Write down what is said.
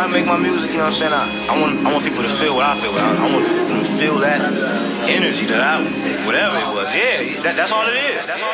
I make my music, you know what I'm saying, I want people to feel what I feel. I want them to feel that energy that whatever it was. Yeah, that's all it is. That's all